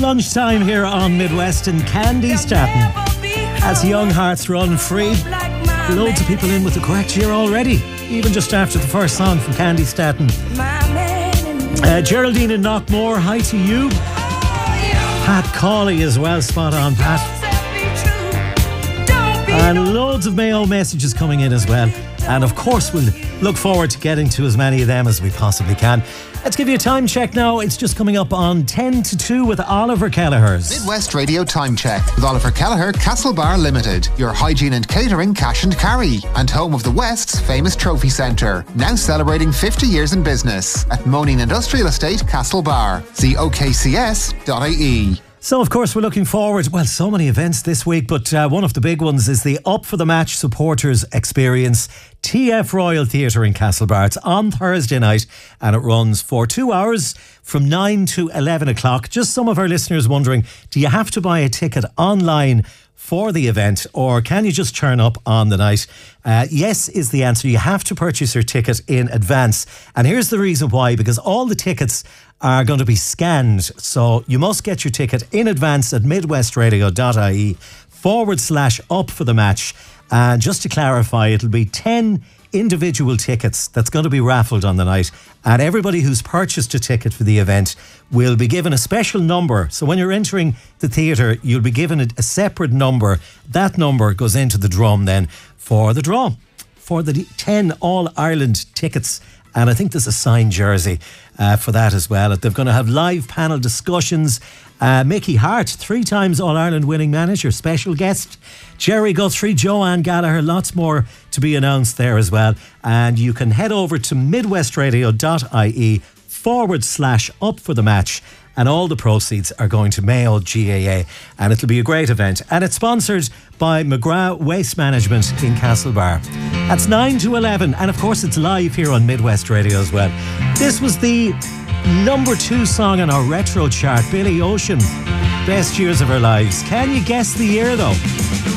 lunchtime here on Midwest in Candy Staten. As young hearts run free, loads of people in with the correct year already, even just after the first song from Candy Staten. Geraldine in Knockmore, hi to you. Pat Cawley as well, spot on, Pat. And loads of Mayo messages coming in as well. And of course, we'll look forward to getting to as many of them as we possibly can. Let's give you a time check now. It's just coming up on 10 to 2 with Oliver Kelleher's Midwest Radio Time Check with Oliver Kelleher, Castlebar Limited, your hygiene and catering cash and carry, and home of the West's famous trophy centre. Now celebrating 50 years in business at Moaning Industrial Estate, Castlebar. See okcs.ie. So, of course, we're looking forward. Well, so many events this week, but one of the big ones is the Up for the Match Supporters Experience, TF Royal Theatre in Castlebar. It's on Thursday night and it runs for 2 hours from 9 to 11 o'clock. Just some of our listeners wondering, do you have to buy a ticket online for the event, or can you just turn up on the night? Yes is the answer. You have to purchase your ticket in advance. And here's the reason why, because all the tickets are going to be scanned. So you must get your ticket in advance at midwestradio.ie/up for the match. And just to clarify, it'll be 10 individual tickets that's going to be raffled on the night, and everybody who's purchased a ticket for the event will be given a special number. So when you're entering the theatre, you'll be given a separate number. That number goes into the drum then for the draw for the 10 All-Ireland tickets. And I think there's a signed jersey for that as well. They're going to have live panel discussions. Mickey Hart, 3 times All-Ireland winning manager, special guest. Jerry Guthrie, Joanne Gallagher, lots more to be announced there as well. And you can head over to midwestradio.ie/up for the match. And all the proceeds are going to Mayo GAA. And it'll be a great event. And it's sponsored by McGrath Waste Management in Castlebar. That's 9 to 11. And of course, it's live here on Midwest Radio as well. This was the number 2 song on our retro chart, Billy Ocean, Best Years of Our Lives. Can you guess the year though?